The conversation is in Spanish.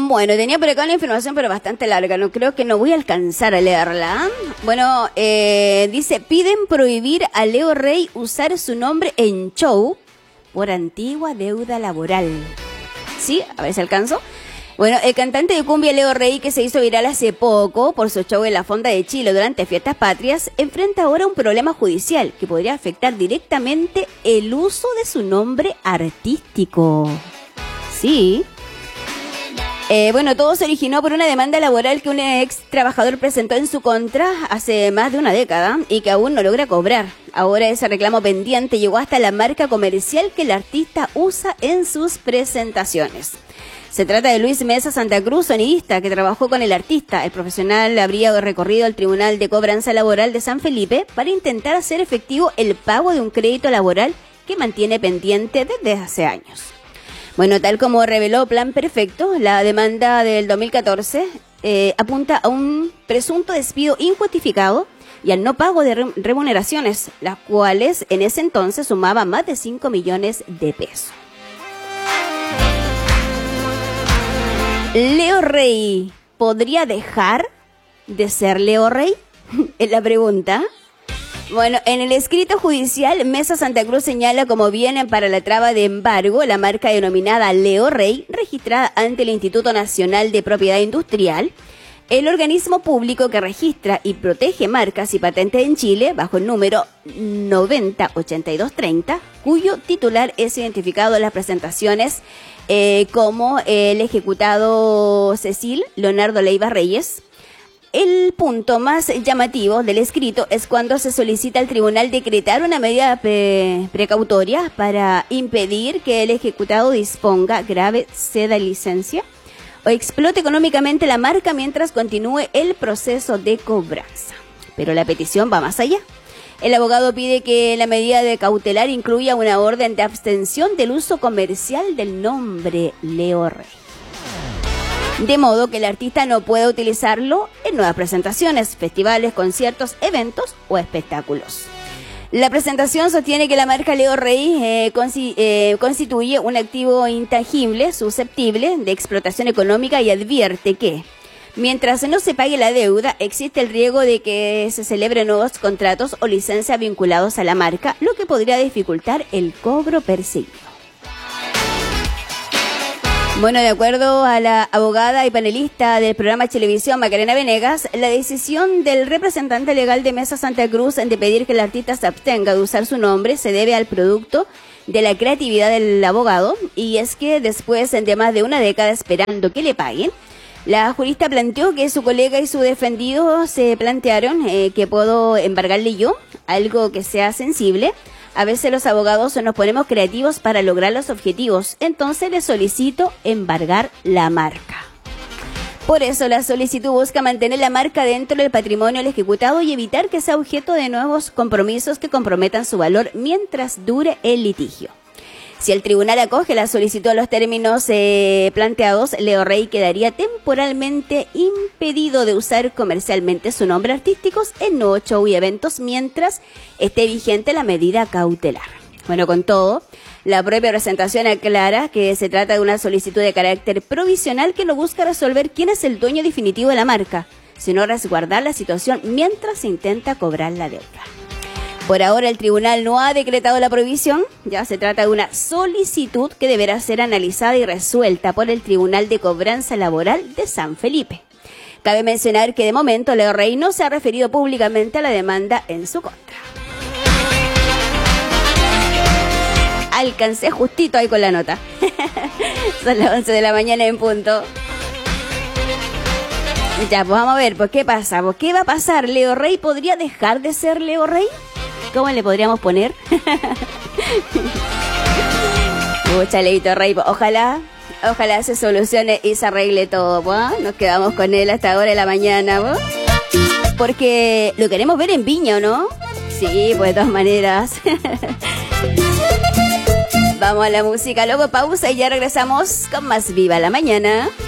Bueno, tenía por acá una información, pero bastante larga. No creo que no voy a alcanzar a leerla. Bueno, dice, piden prohibir a Leo Rey usar su nombre en show por antigua deuda laboral. ¿Sí? A ver si alcanzo. Bueno, el cantante de cumbia Leo Rey, que se hizo viral hace poco por su show en la Fonda de Chile durante fiestas patrias, enfrenta ahora un problema judicial que podría afectar directamente el uso de su nombre artístico. Sí. Bueno, todo se originó por una demanda laboral que un ex trabajador presentó en su contra hace más de una década y que aún no logra cobrar. Ahora ese reclamo pendiente llegó hasta la marca comercial que el artista usa en sus presentaciones. Se trata de Luis Mesa Santa Cruz, sonidista, que trabajó con el artista. El profesional habría recorrido al Tribunal de Cobranza Laboral de San Felipe para intentar hacer efectivo el pago de un crédito laboral que mantiene pendiente desde hace años. Bueno, tal como reveló Plan Perfecto, la demanda del 2014 apunta a un presunto despido injustificado y al no pago de remuneraciones, las cuales en ese entonces sumaban más de 5 millones de pesos. ¿Leo Rey podría dejar de ser Leo Rey? Es la pregunta. Bueno, en el escrito judicial, Mesa Santa Cruz señala como vienen para la traba de embargo la marca denominada Leo Rey, registrada ante el Instituto Nacional de Propiedad Industrial, el organismo público que registra y protege marcas y patentes en Chile, bajo el número 908230, cuyo titular es identificado en las presentaciones como el ejecutado Cecil Leonardo Leiva Reyes. El punto más llamativo del escrito es cuando se solicita al tribunal decretar una medida precautoria para impedir que el ejecutado disponga, grave, ceda licencia o explote económicamente la marca mientras continúe el proceso de cobranza. Pero la petición va más allá. El abogado pide que la medida de cautelar incluya una orden de abstención del uso comercial del nombre Leo Rey, de modo que el artista no pueda utilizarlo en nuevas presentaciones, festivales, conciertos, eventos o espectáculos. La presentación sostiene que la marca Leo Rey constituye un activo intangible susceptible de explotación económica y advierte que, mientras no se pague la deuda, existe el riesgo de que se celebren nuevos contratos o licencias vinculados a la marca, lo que podría dificultar el cobro perseguido. Bueno, de acuerdo a la abogada y panelista del programa de televisión Macarena Venegas, la decisión del representante legal de Mesa Santa Cruz de pedir que el artista se abstenga de usar su nombre se debe al producto de la creatividad del abogado, y es que después de más de una década esperando que le paguen, la jurista planteó que su colega y su defendido se plantearon que puedo embargarle yo, algo que sea sensible. A veces los abogados nos ponemos creativos para lograr los objetivos, entonces le solicito embargar la marca. Por eso la solicitud busca mantener la marca dentro del patrimonio del ejecutado y evitar que sea objeto de nuevos compromisos que comprometan su valor mientras dure el litigio. Si el tribunal acoge la solicitud a los términos planteados, Leo Rey quedaría temporalmente impedido de usar comercialmente su nombre artístico en nuevos shows y eventos mientras esté vigente la medida cautelar. Bueno, con todo, la propia presentación aclara que se trata de una solicitud de carácter provisional que no busca resolver quién es el dueño definitivo de la marca, sino resguardar la situación mientras se intenta cobrar la deuda. Por ahora el tribunal no ha decretado la prohibición, ya se trata de una solicitud que deberá ser analizada y resuelta por el Tribunal de Cobranza Laboral de San Felipe. Cabe mencionar que de momento Leo Rey no se ha referido públicamente a la demanda en su contra. Alcancé justito ahí con la nota. Son las 11 de la mañana en punto. Ya, pues vamos a ver, pues ¿qué pasa? Pues, ¿qué va a pasar? ¿Leo Rey podría dejar de ser Leo Rey? ¿Cómo le podríamos poner? Mucha Leito Rey, ojalá se solucione y se arregle todo, ¿pues? Nos quedamos con él hasta ahora de la mañana, ¿pues? Porque lo queremos ver en Viña, ¿o no? Sí, pues de todas maneras. Vamos a la música, luego pausa y ya regresamos con más Viva la Mañana.